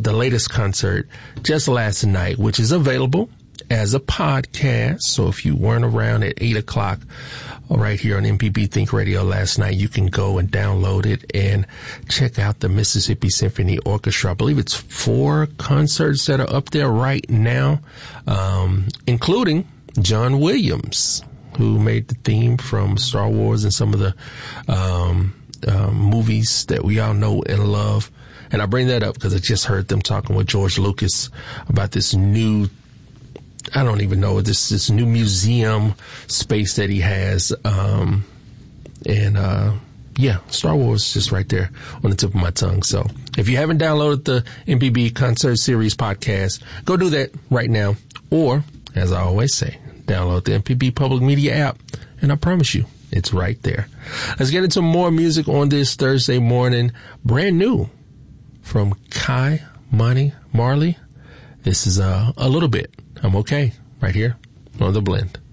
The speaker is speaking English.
the latest concert just last night, which is available as a podcast. So if you weren't around at 8 o'clock right here on MPB Think Radio last night, you can go and download it and check out the Mississippi Symphony Orchestra. I believe it's 4 concerts that are up there right now, including John Williams, who made the theme from Star Wars and some of the movies that we all know and love. And I bring that up because I just heard them talking with George Lucas about this new, I don't even know, this new museum space that he has. Yeah, Star Wars is just right there on the tip of my tongue. So if you haven't downloaded the MPB Concert Series podcast, go do that right now. Or, as I always say, download the MPB Public Media app, and I promise you, it's right there. Let's get into more music on this Thursday morning. Brand new from Kai Money Marley. This is a little bit. I'm okay right here on The Blend.